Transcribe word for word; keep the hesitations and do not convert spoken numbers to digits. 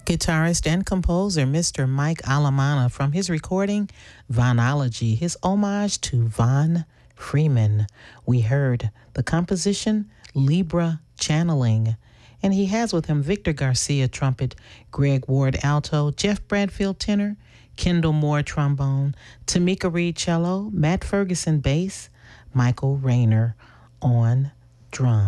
Guitarist and composer Mister Mike Alamana from his recording Vonology, his homage to Von Freeman. We heard the composition Libra Channeling, and he has with him Victor Garcia trumpet, Greg Ward alto, Jeff Bradfield tenor, Kendall Moore trombone, Tamika Reed cello, Matt Ferguson bass, Michael Rayner on drums.